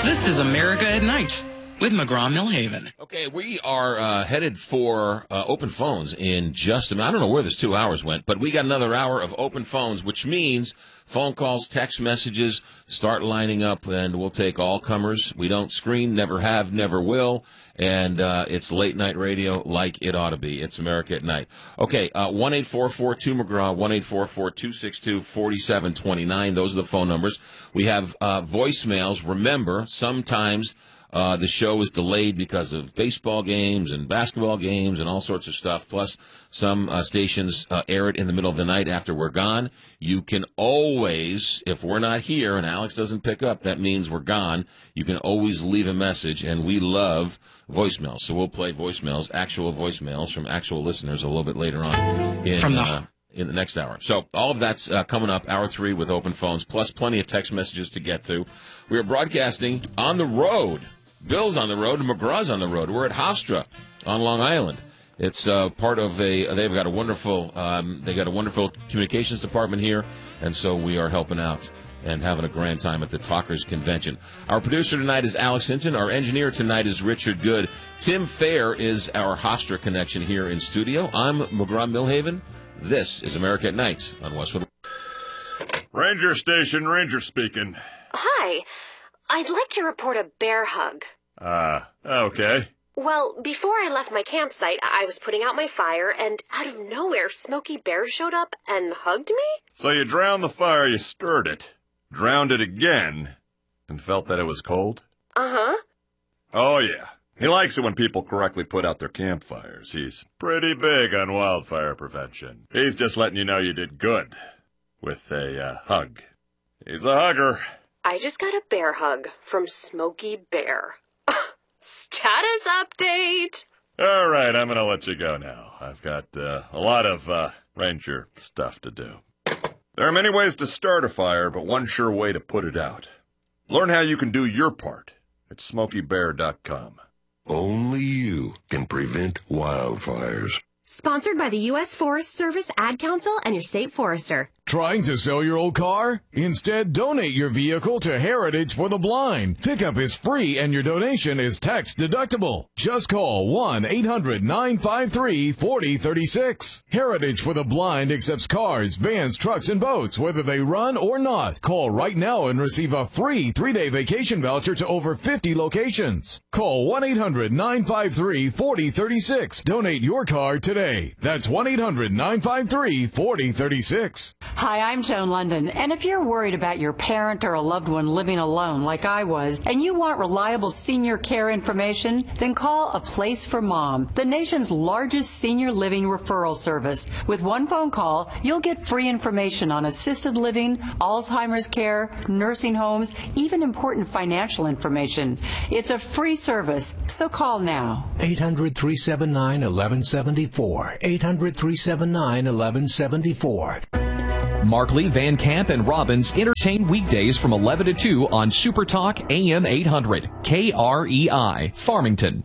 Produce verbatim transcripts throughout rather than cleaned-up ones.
This is America at Night with McGraw-Millhaven. Okay, we are uh, headed for uh, open phones in just a minute. I don't know where this two hours went, but we got another hour of open phones, which means phone calls, text messages start lining up, and we'll take all comers. We don't screen, never have, never will, and uh, it's late night radio like it ought to be. It's America at Night. Okay, uh, one eight four four two McGraw, one eight four four two six two four seven two nine. Those are the phone numbers. We have uh, voicemails. Remember, sometimes Uh, the show is delayed because of baseball games and basketball games and all sorts of stuff. Plus, some uh, stations uh, air it in the middle of the night after we're gone. You can always, if we're not here and Alex doesn't pick up, that means we're gone. You can always leave a message, and we love voicemails. So we'll play voicemails, actual voicemails from actual listeners a little bit later on in, from the- uh, in the next hour. So all of that's uh, coming up, hour three with open phones, plus plenty of text messages to get to. We are broadcasting on the road. Bill's on the road and McGraw's on the road. We're at Hofstra on Long Island. It's uh, part of a. They've got a wonderful. Um, they got a wonderful communications department here, and so we are helping out and having a grand time at the Talkers Convention. Our producer tonight is Alex Hinton. Our engineer tonight is Richard Good. Tim Fair is our Hofstra connection here in studio. I'm McGraw-Millhaven. This is America at Night on Westwood. Ranger Station, Ranger speaking. Hi. I'd like to report a bear hug. Ah, uh, okay. Well, before I left my campsite, I was putting out my fire, and out of nowhere, Smokey Bear showed up and hugged me? So you drowned the fire, you stirred it, drowned it again, and felt that it was cold? Uh-huh. Oh, yeah. He likes it when people correctly put out their campfires. He's pretty big on wildfire prevention. He's just letting you know you did good with a uh, hug. He's a hugger. I just got a bear hug from Smokey Bear. Status update! All right, I'm going to let you go now. I've got uh, a lot of uh, ranger stuff to do. There are many ways to start a fire, but one sure way to put it out. Learn how you can do your part at smokey bear dot com. Only you can prevent wildfires. Sponsored by the U S Forest Service, Ad Council, and your state forester. Trying to sell your old car? Instead, donate your vehicle to Heritage for the Blind. Pickup is free and your donation is tax deductible. Just call one eight hundred nine five three four zero three six. Heritage for the Blind accepts cars, vans, trucks, and boats, whether they run or not. Call right now and receive a free three-day vacation voucher to over fifty locations. Call one eight hundred nine five three four zero three six. Donate your car today. That's one eight hundred nine five three four zero three six. Hi, I'm Joan London, and if you're worried about your parent or a loved one living alone like I was, and you want reliable senior care information, then call A Place for Mom, the nation's largest senior living referral service. With one phone call, you'll get free information on assisted living, Alzheimer's care, nursing homes, even important financial information. It's a free service, so call now. eight hundred three seven nine one one seven four. eight hundred three seven nine one one seven four. Markley, Van Camp, and Robbins entertain weekdays from eleven to two on Super Talk A M eight hundred, K R E I, Farmington.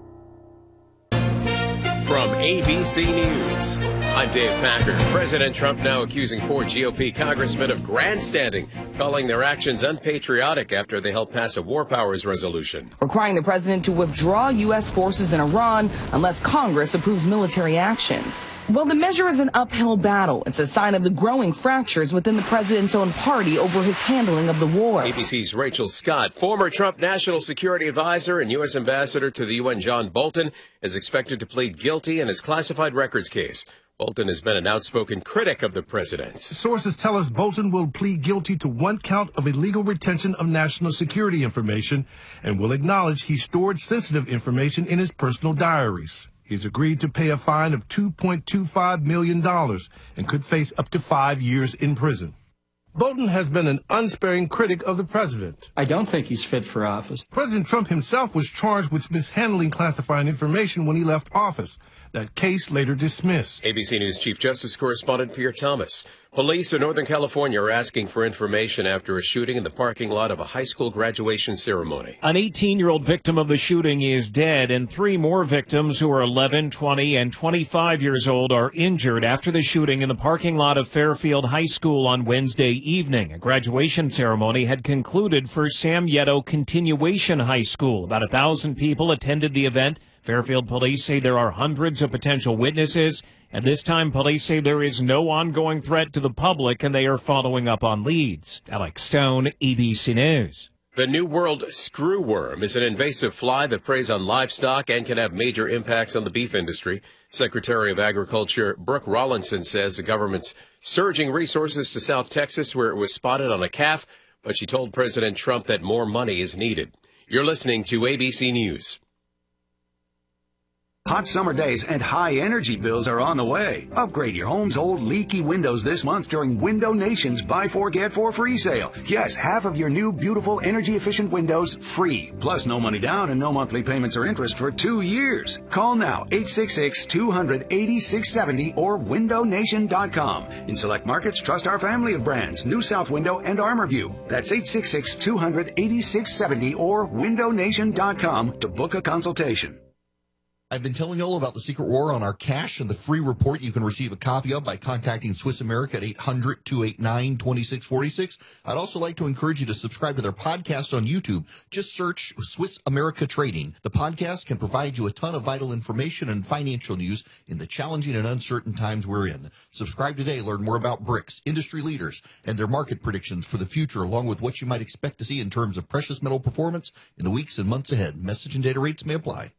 From A B C News, I'm Dave Packer. President Trump now accusing four G O P congressmen of grandstanding, calling their actions unpatriotic after they helped pass a war powers resolution. Requiring the president to withdraw U S forces in Iran unless Congress approves military action. Well, the measure is an uphill battle. It's a sign of the growing fractures within the president's own party over his handling of the war. A B C's Rachel Scott, former Trump National Security Advisor and U S Ambassador to the U N John Bolton, is expected to plead guilty in his classified records case. Bolton has been an outspoken critic of the president. Sources tell us Bolton will plead guilty to one count of illegal retention of national security information and will acknowledge he stored sensitive information in his personal diaries. He's agreed to pay a fine of two point two five million dollars and could face up to five years in prison. Bolton has been an unsparing critic of the president. I don't think he's fit for office. President Trump himself was charged with mishandling classified information when he left office. That case later dismissed. A B C News Chief Justice correspondent Pierre Thomas. Police in Northern California are asking for information after a shooting in the parking lot of a high school graduation ceremony. An eighteen-year-old victim of the shooting is dead, and three more victims who are eleven, twenty, and twenty-five years old are injured after the shooting in the parking lot of Fairfield High School on Wednesday evening. A graduation ceremony had concluded for Sam Yetto Continuation High School. About a thousand people attended the event. Fairfield police say there are hundreds of potential witnesses, and this time police say there is no ongoing threat to the public, and they are following up on leads. Alex Stone, A B C News. The New World screwworm is an invasive fly that preys on livestock and can have major impacts on the beef industry. Secretary of Agriculture Brooke Rollinson says the government's surging resources to South Texas where it was spotted on a calf, but she told President Trump that more money is needed. You're listening to A B C News. Hot summer days and high energy bills are on the way. Upgrade your home's old leaky windows this month during Window Nation's Buy Four Get Four free sale. Yes, half of your new beautiful energy efficient windows free. Plus no money down and no monthly payments or interest for two years. Call now eight six six, two hundred, eighty-six seventy or window nation dot com. In select markets, trust our family of brands, New South Window and ArmorView. That's eight six six, two hundred, eighty-six seventy or window nation dot com to book a consultation. I've been telling you all about the secret war on our cash and the free report you can receive a copy of by contacting Swiss America at eight hundred, two eight nine, two six four six. I'd also like to encourage you to subscribe to their podcast on YouTube. Just search Swiss America Trading. The podcast can provide you a ton of vital information and financial news in the challenging and uncertain times we're in. Subscribe today. Learn more about BRICS, industry leaders, and their market predictions for the future, along with what you might expect to see in terms of precious metal performance in the weeks and months ahead. Message and data rates may apply.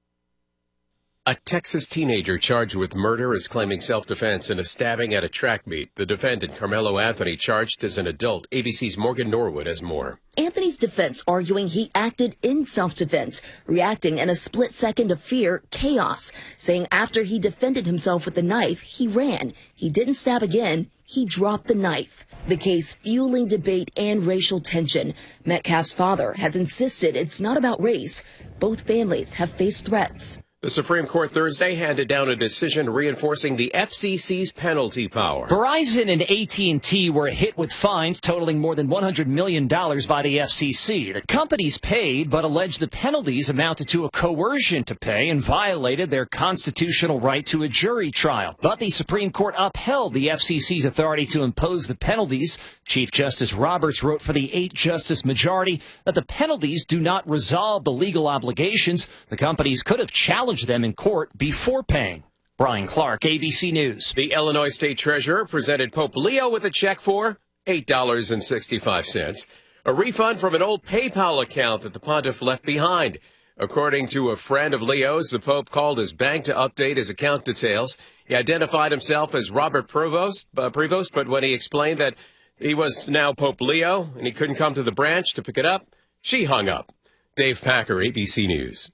A Texas teenager charged with murder is claiming self-defense in a stabbing at a track meet. The defendant, Carmelo Anthony, charged as an adult. A B C's Morgan Norwood has more. Anthony's defense arguing he acted in self-defense, reacting in a split second of fear, chaos, saying after he defended himself with the knife, he ran. He didn't stab again. He dropped the knife. The case fueling debate and racial tension. Metcalf's father has insisted it's not about race. Both families have faced threats. The Supreme Court Thursday handed down a decision reinforcing the F C C's penalty power. Verizon and A T and T were hit with fines totaling more than one hundred million dollars by the F C C. The companies paid, but alleged the penalties amounted to a coercion to pay and violated their constitutional right to a jury trial. But the Supreme Court upheld the F C C's authority to impose the penalties. Chief Justice Roberts wrote for the eight-justice majority that the penalties do not resolve the legal obligations. The companies could have challenged them in court before paying. Brian Clark, A B C News. The Illinois State Treasurer presented Pope Leo with a check for eight dollars and sixty-five cents, a refund from an old PayPal account that the pontiff left behind. According to a friend of Leo's, the Pope called his bank to update his account details. He identified himself as Robert Prevost, uh, Prevost, but when he explained that he was now Pope Leo and he couldn't come to the branch to pick it up, she hung up. Dave Packer, A B C News.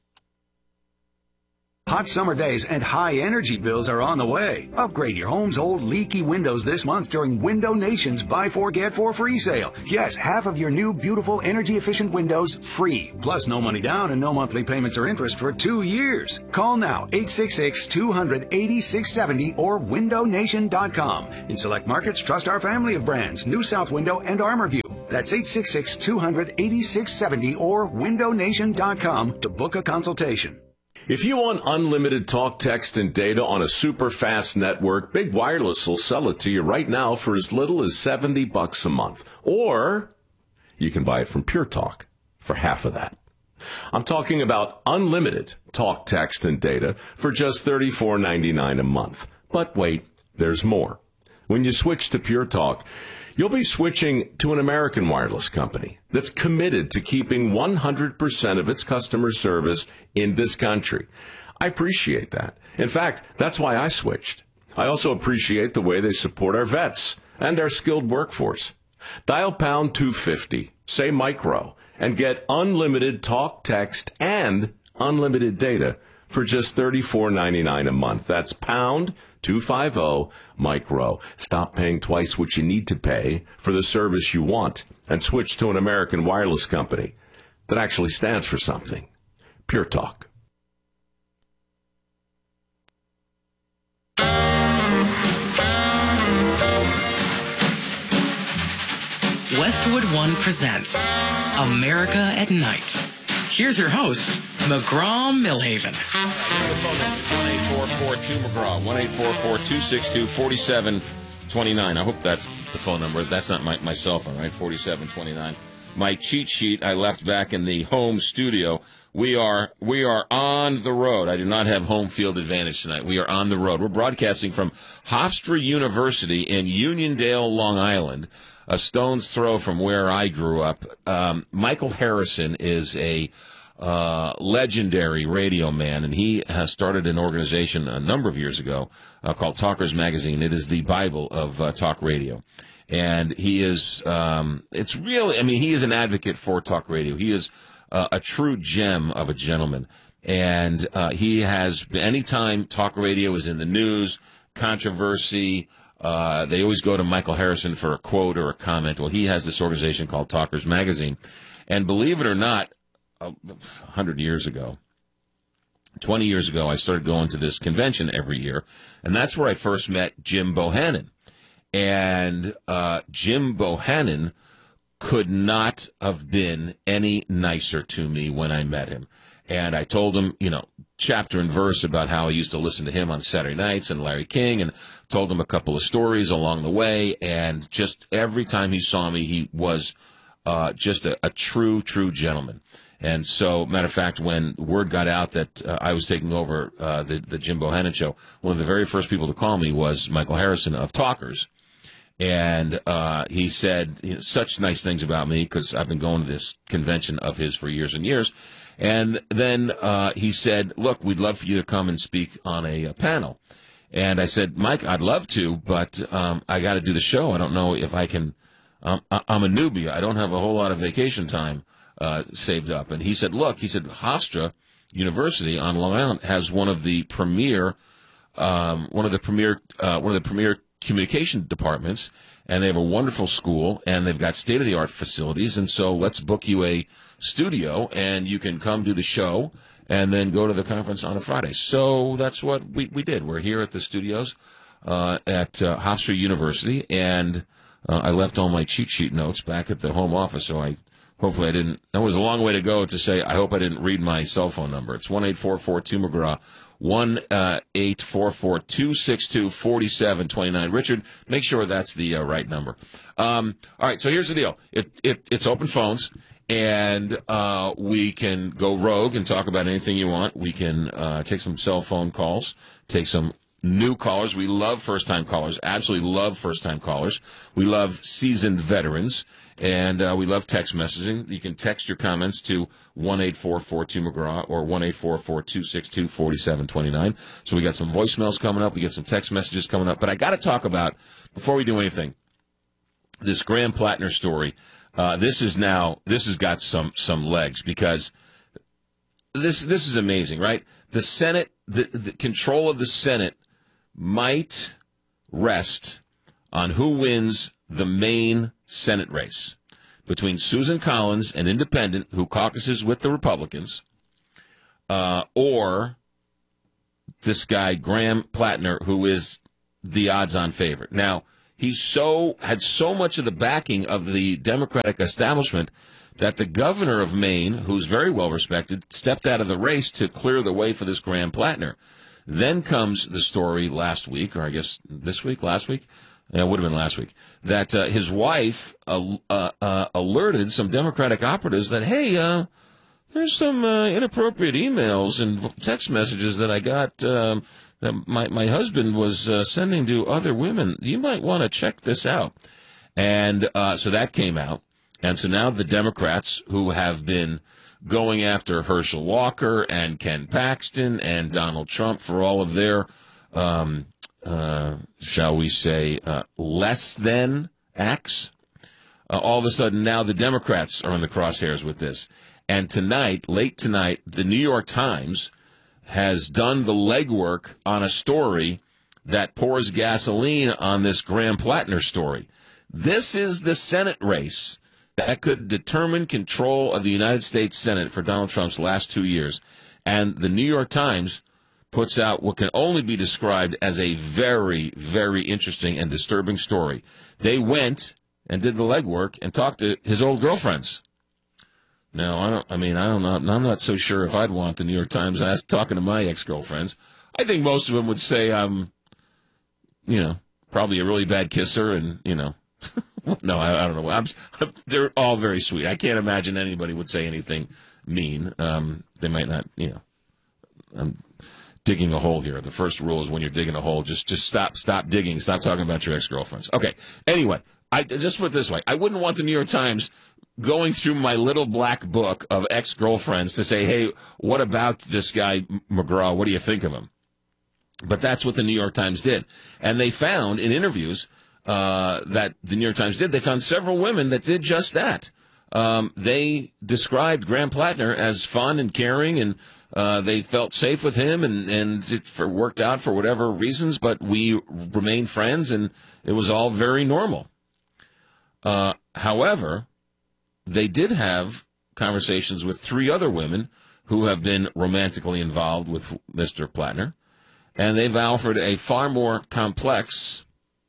Hot summer days and high energy bills are on the way. Upgrade your home's old leaky windows this month during Window Nation's Buy Four Get Four free sale. Yes, half of your new beautiful energy efficient windows free. Plus no money down and no monthly payments or interest for two years. Call now eight six six, two hundred, eighty-six seventy or window nation dot com. In select markets, trust our family of brands, New South Window and ArmorView. That's eight six six, two hundred, eighty-six seventy or window nation dot com to book a consultation. If you want unlimited talk, text, and data on a super fast network, Big Wireless will sell it to you right now for as little as seventy bucks a month. Or you can buy it from Pure Talk for half of that. I'm talking about unlimited talk, text, and data for just thirty-four ninety-nine a month. But wait, there's more. When you switch to Pure Talk, you'll be switching to an American wireless company that's committed to keeping one hundred percent of its customer service in this country. I appreciate that. In fact, that's why I switched. I also appreciate the way they support our vets and our skilled workforce. Dial pound two fifty, say micro, and get unlimited talk, text, and unlimited data for just thirty-four ninety-nine a month. That's pound two fifty micro. Stop paying twice what you need to pay for the service you want and switch to an American wireless company that actually stands for something. Pure Talk. Westwood One presents America at Night. Here's your host, McGraw Millhaven. one eight four four two McGraw, one eight four four two six two four seven two nine. I hope that's the phone number. That's not my, my cell phone, right? forty-seven twenty-nine. My cheat sheet I left back in the home studio. We are we are on the road. I do not have home field advantage tonight. We are on the road. We're broadcasting from Hofstra University in Uniondale, Long Island, a stone's throw from where I grew up. Um, Michael Harrison is a uh, legendary radio man, and he has started an organization a number of years ago uh, called Talkers Magazine. It is the Bible of uh, talk radio. And he is, um, it's really, I mean, he is an advocate for talk radio. He is uh, a true gem of a gentleman. And uh, he has, anytime talk radio is in the news, controversy, uh, they always go to Michael Harrison for a quote or a comment. Well, he has this organization called Talkers Magazine. And believe it or not, a hundred years ago, twenty years ago, I started going to this convention every year. And that's where I first met Jim Bohannon. And uh, Jim Bohannon could not have been any nicer to me when I met him. And I told him, you know, chapter and verse about how I used to listen to him on Saturday nights and Larry King, and told him a couple of stories along the way. And just every time he saw me, he was uh, just a, a true, true gentleman. And so, matter of fact, when word got out that uh, I was taking over uh, the, the Jim Bohannon show, one of the very first people to call me was Michael Harrison of Talkers. And uh, he said you know, such nice things about me because I've been going to this convention of his for years and years. And then uh, he said, look, we'd love for you to come and speak on a, a panel. And I said, Mike, I'd love to, but um, I got to do the show. I don't know if I can. Um, I, I'm a newbie. I don't have a whole lot of vacation time uh, saved up. And he said, look, he said, Hofstra University on Long Island has one of the premier, um, one of the premier, uh, one of the premier communication departments, and they have a wonderful school, and they've got state-of-the-art facilities, and so let's book you a studio, and you can come do the show, and then go to the conference on a Friday. So that's what we, we did. We're here at the studios uh, at uh, Hofstra University, and uh, I left all my cheat sheet notes back at the home office, so I hopefully I didn't, that was a long way to go to say I hope I didn't read my cell phone number. It's one eight four four two McGraw, one eight four four two six two four seven two nine. Richard, make sure that's the uh, right number. Um, all right, so here's the deal. It, it It's open phones, and uh, we can go rogue and talk about anything you want. We can uh, take some cell phone calls, take some new callers. We love first-time callers, absolutely love first-time callers. We love seasoned veterans. And uh, we love text messaging. You can text your comments to one eight four four two McGraw or one eight four four two six two four seven two nine. So we got some voicemails coming up. We got some text messages coming up. But I got to talk about, before we do anything, this Graham Plattner story. Uh, this is now, this has got some some legs because this this is amazing, right? The Senate, the, the control of the Senate might rest on who wins the main Senate race between Susan Collins, an independent who caucuses with the Republicans, uh, or this guy, Graham Plattner, who is the odds-on favorite. Now, he's so had so much of the backing of the Democratic establishment that the governor of Maine, who's very well-respected, stepped out of the race to clear the way for this Graham Plattner. Then comes the story last week, or I guess this week, last week, it would have been last week, that uh, his wife uh, uh, uh, alerted some Democratic operatives that, hey, uh, there's some uh, inappropriate emails and text messages that I got um, that my, my husband was uh, sending to other women. You might want to check this out. And uh, so that came out. And so now the Democrats, who have been going after Herschel Walker and Ken Paxton and Donald Trump for all of their um Uh, shall we say, uh, less than acts. Uh, all of a sudden, now the Democrats are in the crosshairs with this. And tonight, late tonight, the New York Times has done the legwork on a story that pours gasoline on this Graham Plattner story. This is the Senate race that could determine control of the United States Senate for Donald Trump's last two years. And the New York Times puts out what can only be described as a very, very interesting and disturbing story. They went and did the legwork and talked to his old girlfriends. Now, I don't. I mean, I don't know. I'm not so sure if I'd want the New York Times ask, talking to my ex-girlfriends. I think most of them would say I'm, you know, probably a really bad kisser, and you know, no, I, I don't know. I'm, they're all very sweet. I can't imagine anybody would say anything mean. Um, they might not, you know. I'm digging a hole here. The first rule is when you're digging a hole, just just stop, stop digging. Stop talking about your ex-girlfriends. Okay. Anyway, I just put it this way: I wouldn't want the New York Times going through my little black book of ex-girlfriends to say, hey, what about this guy, McGraw? What do you think of him? But that's what the New York Times did. And they found in interviews uh, that the New York Times did, they found several women that did just that. Um, they described Graham Plattner as fun and caring, and uh, they felt safe with him, and, and it for, worked out for whatever reasons, but we remained friends, and it was all very normal. Uh, however, they did have conversations with three other women who have been romantically involved with Mister Plattner, and they've offered a far more complex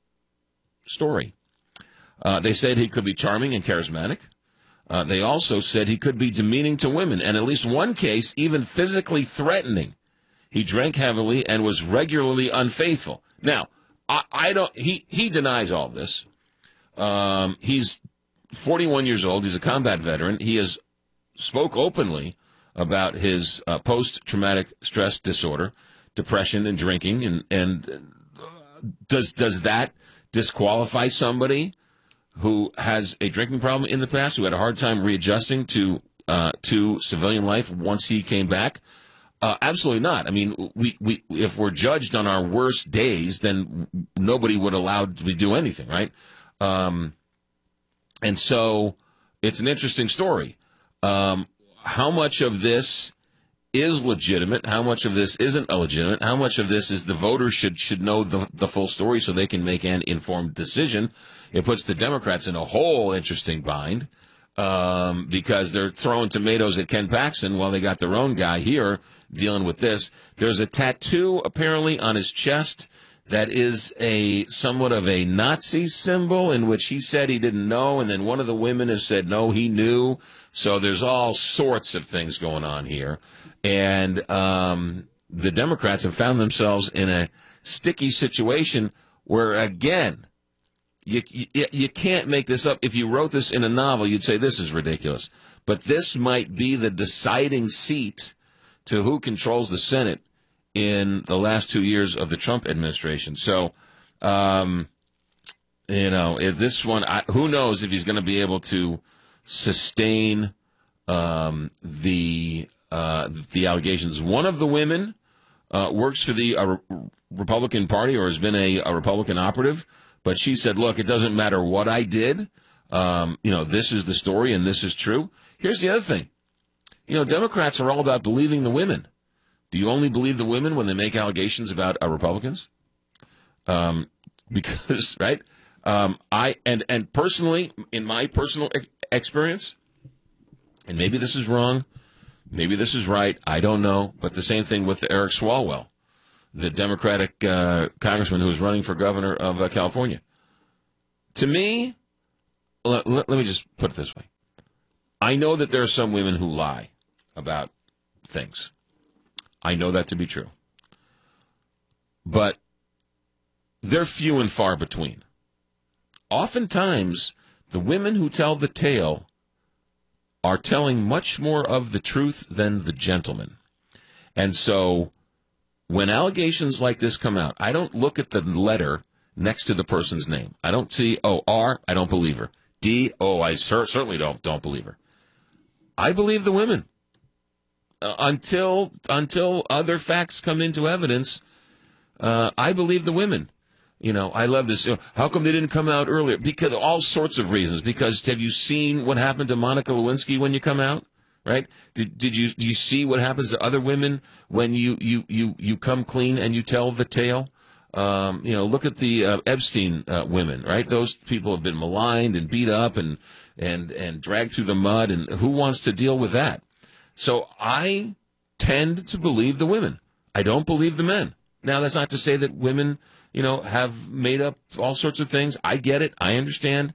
story. Uh, they said he could be charming and charismatic. Uh, they also said he could be demeaning to women, and at least one case, even physically threatening. He drank heavily and was regularly unfaithful. Now, I, I don't. He he denies all this. Um, he's forty-one years old. He's a combat veteran. He has spoke openly about his uh, post-traumatic stress disorder, depression, and drinking. And and does does that disqualify somebody who has a drinking problem in the past, who had a hard time readjusting to uh, to civilian life once he came back? Uh, absolutely not. I mean, we, we if we're judged on our worst days, then nobody would allow to do anything, right? Um, and so it's an interesting story. Um, how much of this is legitimate? How much of this isn't illegitimate? How much of this is the voters should should know the, the full story so they can make an informed decision? It puts the Democrats in a whole interesting bind um, because they're throwing tomatoes at Ken Paxton while they got their own guy here dealing with this. There's a tattoo apparently on his chest that is a somewhat of a Nazi symbol, in which he said he didn't know, and then one of the women has said, no, he knew. So there's all sorts of things going on here. And um, the Democrats have found themselves in a sticky situation where, again, you, you, you can't make this up. If you wrote this in a novel, you'd say this is ridiculous. But this might be the deciding seat to who controls the Senate in the last two years of the Trump administration. So, um, you know, if this one, I, who knows if he's going to be able to sustain um, the uh, the allegations. One of the women uh, works for the uh, Republican Party or has been a, a Republican operative, but she said, look, it doesn't matter what I did. Um, you know, this is the story and this is true. Here's the other thing. You know, Democrats are all about believing the women. Do you only believe the women when they make allegations about uh, Republicans? Um, because, right? Um, I and and personally, in my personal ex- experience, and maybe this is wrong, maybe this is right, I don't know. But the same thing with Eric Swalwell, the Democratic uh, congressman who is running for governor of uh, California. To me, let, let, let me just put it this way: I know that there are some women who lie about things. I know that to be true. But they're few and far between. Oftentimes, the women who tell the tale are telling much more of the truth than the gentlemen. And so, when allegations like this come out, I don't look at the letter next to the person's name. I don't see, oh, R, I don't believe her. D, oh, I cer- certainly don't, don't believe her. I believe the women. Uh, until until other facts come into evidence, uh, I believe the women. You know, I love this. You know, how come they didn't come out earlier? Because all sorts of reasons. Because have you seen what happened to Monica Lewinsky when you come out? Right? Did did you do you see what happens to other women when you you you, you come clean and you tell the tale? Um, you know, look at the uh, Epstein uh, women. Right? Those people have been maligned and beat up and and and dragged through the mud. And who wants to deal with that? So I tend to believe the women. I don't believe the men. Now, that's not to say that women, you know, have made up all sorts of things. I get it. I understand.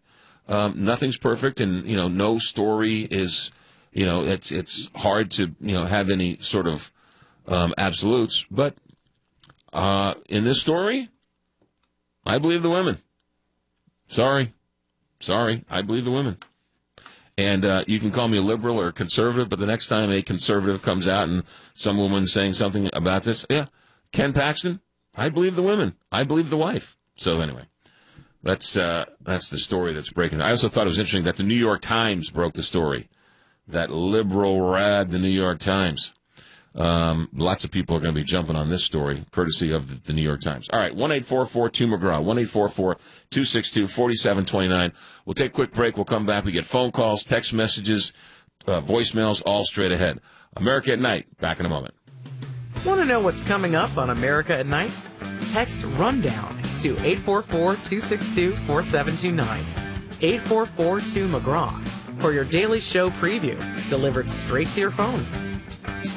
Um, nothing's perfect, and you know, no story is, you know, it's it's hard to you know have any sort of um, absolutes. But uh, in this story, I believe the women. Sorry, sorry, I believe the women. And uh, you can call me a liberal or a conservative, but the next time a conservative comes out and some woman's saying something about this, yeah, Ken Paxton, I believe the women. I believe the wife. So anyway, that's uh, that's the story that's breaking. I also thought it was interesting that the New York Times broke the story. That liberal rad, the New York Times. Um, lots of people are going to be jumping on this story, courtesy of the, the New York Times. All right, one eight four four two McGraw, one eight four four two six two four seven two nine. We'll take a quick break. We'll come back. We get phone calls, text messages, uh, voicemails, all straight ahead. America at Night, back in a moment. Want to know what's coming up on America at Night? Text RUNDOWN to eight four four two six two four seven two nine. eight four four two McGraw for your daily show preview, delivered straight to your phone.